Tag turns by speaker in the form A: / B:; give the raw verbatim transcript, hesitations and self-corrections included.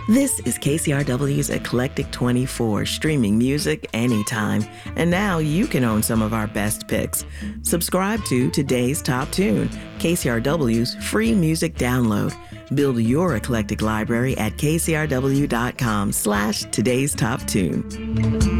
A: This is K C R W's Eclectic twenty-four, streaming music anytime. And now you can own some of our best picks. Subscribe to Today's Top Tune, K C R W's free music download. Build your eclectic library at kcrw.com slash today's top tune.